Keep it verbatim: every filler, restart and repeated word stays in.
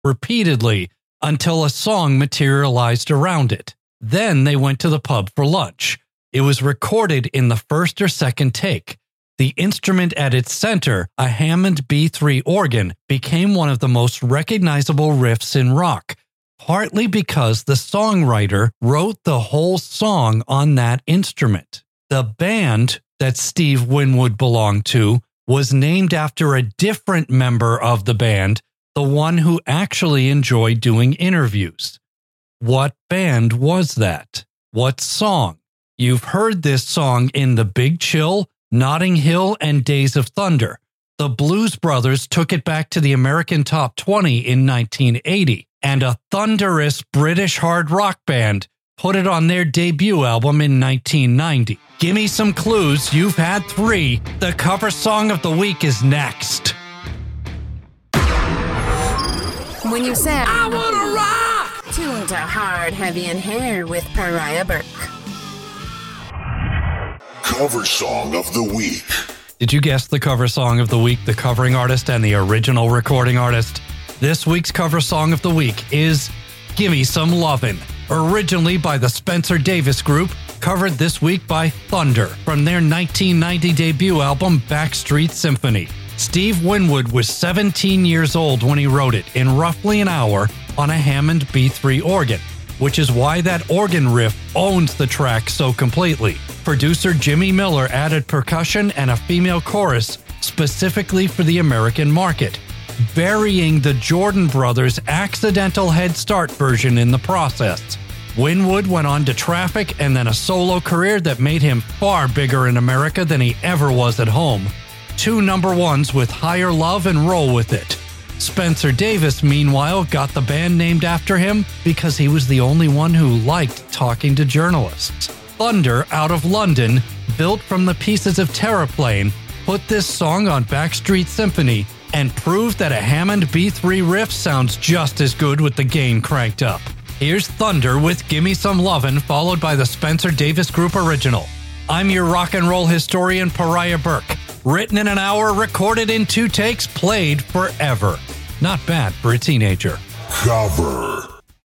repeatedly until a song materialized around it. Then they went to the pub for lunch. It was recorded in the first or second take. The instrument at its center, a Hammond B three organ, became one of the most recognizable riffs in rock, partly because the songwriter wrote the whole song on that instrument. The band that Steve Winwood belonged to was named after a different member of the band, the one who actually enjoyed doing interviews. What band was that? What song? You've heard this song in The Big Chill, Notting Hill, and Days of Thunder. The Blues Brothers took it back to the American Top twenty in nineteen eighty, and a thunderous British hard rock band put it on their debut album in nineteen ninety. Gimme some clues, you've had three. The cover song of the week is next. When you said, I wanna rock! Tuned to Hard, Heavy, and Hair with Pariah Burke. Cover Song of the Week. Did you guess the cover song of the week, the covering artist and the original recording artist? This week's cover song of the week is Gimme Some Lovin', originally by the Spencer Davis Group, covered this week by Thunder from their nineteen ninety debut album Backstreet Symphony. Steve Winwood was seventeen years old when he wrote it in roughly an hour on a Hammond B three organ, which is why that organ riff owns the track so completely. Producer Jimmy Miller added percussion and a female chorus specifically for the American market, burying the Jordan Brothers' accidental Head Start version in the process. Winwood went on to Traffic and then a solo career that made him far bigger in America than he ever was at home. Two number ones with Higher Love and Roll With It. Spencer Davis, meanwhile, got the band named after him because he was the only one who liked talking to journalists. Thunder, out of London, built from the pieces of Terraplane, put this song on Backstreet Symphony and proved that a Hammond B three riff sounds just as good with the gain cranked up. Here's Thunder with Gimme Some Lovin', followed by the Spencer Davis Group original. I'm your rock and roll historian, Pariah Burke. Written in an hour, recorded in two takes, played forever. Not bad for a teenager. Cover.